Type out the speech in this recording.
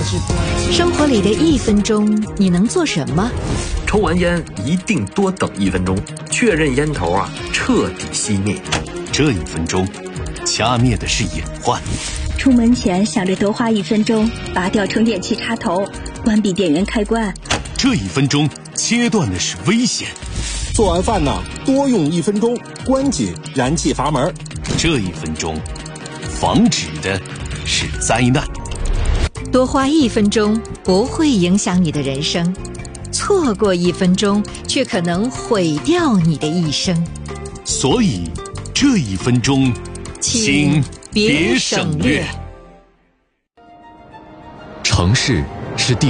生活里的1分钟，你能做什么？ 抽完烟一定多等1分钟，确认烟头彻底熄灭。 这1分钟，掐灭的是隐患。 出门前想着多花1分钟，拔掉充电器插头，关闭电源开关。 这1分钟，切断的是危险。 做完饭多用1分钟，关紧燃气阀门。 这1分钟，防止的是灾难。 多花1分钟不会影响你的人生，错过1分钟却可能毁掉你的一生。 所以，这1分钟，请别省略。 城市是地